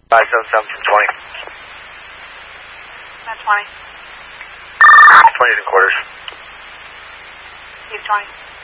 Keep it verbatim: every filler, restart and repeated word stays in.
five seven seven from twenty. That's twenty. twenty is in quarters. He's twenty.